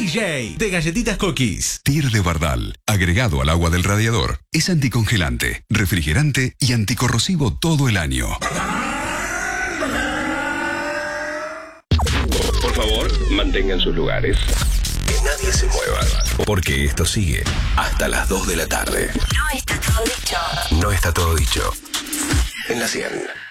DJ de Galletitas Cookies. Tir de Bardal, agregado al agua del radiador. Es anticongelante, refrigerante y anticorrosivo todo el año. Por favor, mantengan sus lugares. Que nadie se mueva, porque esto sigue hasta las 2 de la tarde. No está todo dicho. No está todo dicho. En la 100.